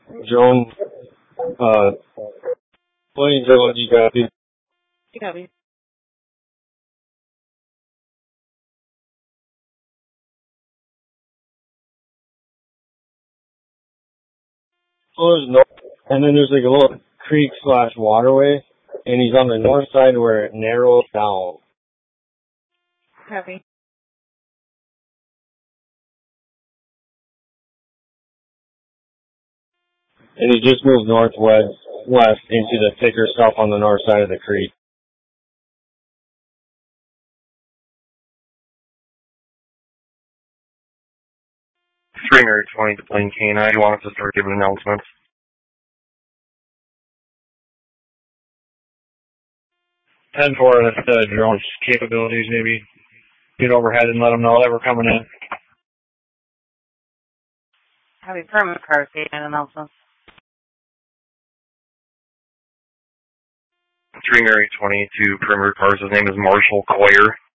Drone, plane drone, you copy? You copy. Goes north, and then there's like a little creek / waterway, and he's on the north side where it narrows down. Copy. And he just moved west into the thicker stuff on the north side of the creek. Stringer 20 to plane K9. You want us to start giving announcements? 10-4, that's the drone's capabilities, maybe. Get overhead and let them know that we're coming in. Copy. Permanent car station announcements. Stringer 20 to perimeter cars. His name is Marshall Coyer.